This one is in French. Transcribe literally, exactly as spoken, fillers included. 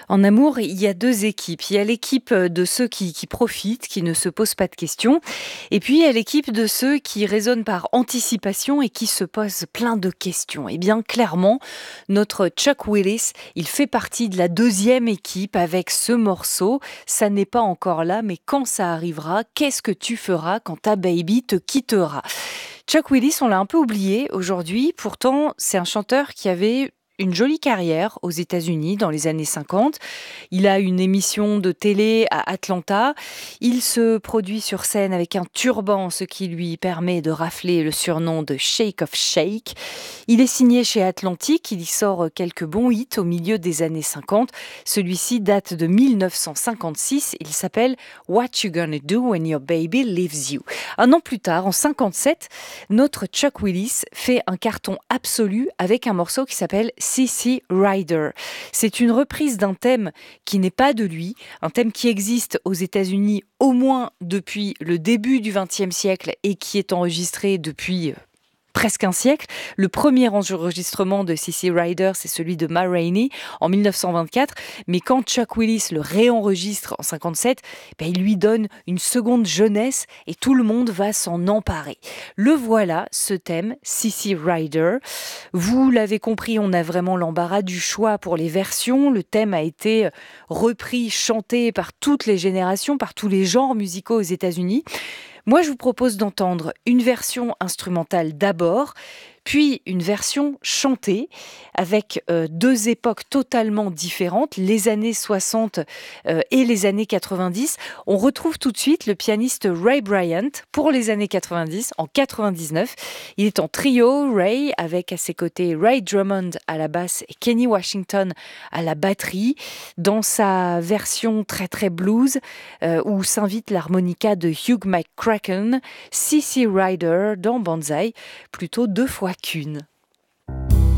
En amour, il y a deux équipes. Il y a l'équipe de ceux qui, qui profitent, qui ne se posent pas de questions. Et puis, il y a l'équipe de ceux qui raisonnent par anticipation et qui se posent plein de questions. Eh bien, clairement, notre Chuck Willis, il fait partie de la deuxième équipe avec ce morceau. Ça n'est pas encore là, mais quand ça arrivera, qu'est-ce que tu feras quand ta baby te quittera ? Chuck Willis, on l'a un peu oublié aujourd'hui. Pourtant, c'est un chanteur qui avait une jolie carrière aux États-Unis dans les années cinquante. Il a une émission de télé à Atlanta. Il se produit sur scène avec un turban, ce qui lui permet de rafler le surnom de Shake of Shake. Il est signé chez Atlantic. Il y sort quelques bons hits au milieu des années cinquante. Celui-ci date de mille neuf cent cinquante-six. Il s'appelle What You Gonna Do When Your Baby Leaves You. Un an plus tard, en cinquante-sept, notre Chuck Willis fait un carton absolu avec un morceau qui s'appelle Sissy Rider. C'est une reprise d'un thème qui n'est pas de lui, un thème qui existe aux États-Unis au moins depuis le début du vingtième siècle et qui est enregistré depuis presque un siècle. Le premier enregistrement de Sissy Rider, c'est celui de Ma Rainey en mille neuf cent vingt-quatre. Mais quand Chuck Willis le réenregistre en cinquante-sept, ben il lui donne une seconde jeunesse et tout le monde va s'en emparer. Le voilà, ce thème, Sissy Rider. Vous l'avez compris, on a vraiment l'embarras du choix pour les versions. Le thème a été repris, chanté par toutes les générations, par tous les genres musicaux aux États-Unis. Moi, je vous propose d'entendre une version instrumentale d'abord, puis une version chantée avec euh, deux époques totalement différentes, les années soixante euh, et les années quatre-vingt-dix. On retrouve tout de suite le pianiste Ray Bryant pour les années quatre-vingt-dix, en quatre-vingt-dix-neuf. Il est en trio, Ray, avec à ses côtés Ray Drummond à la basse et Kenny Washington à la batterie, dans sa version très très blues, euh, où s'invite l'harmonica de Hugh McCracken, Sissy Rider dans Banzai, plutôt deux fois qu'une.